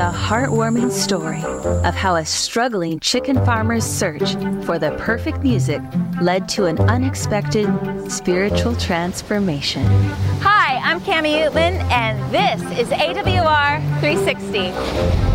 A heartwarming story of how a struggling chicken farmer's search for the perfect music led to an unexpected spiritual transformation. Hi, I'm Cami Utman, and this is AWR 360.